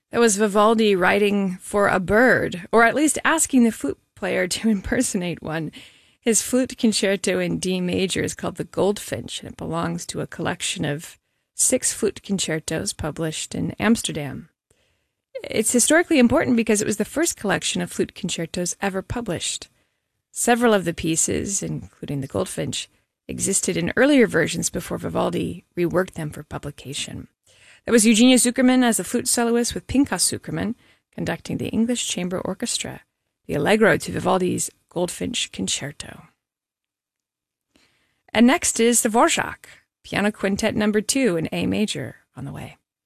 That was Vivaldi writing for a bird, or at least asking the flute player to impersonate one. His flute concerto in D major is called the Goldfinch, and it belongs to a collection of 6 flute concertos published in Amsterdam. It's historically important because it was the first collection of flute concertos ever published. Several of the pieces, including the Goldfinch, existed in earlier versions before Vivaldi reworked them for publication. That was Eugenia Zuckerman as the flute soloist, with Pinchas Zuckerman conducting the English Chamber Orchestra, the Allegro to Vivaldi's Goldfinch Concerto. And next is the Dvorak, Piano Quintet No. 2 in A major, on the way.